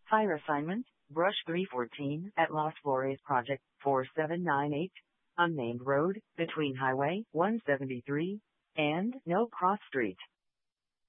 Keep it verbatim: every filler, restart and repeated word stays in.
Fire assignment, Brush three fourteen at Los Flores Project four seven nine eight, unnamed road, between Highway one seventy-three and No Cross Street.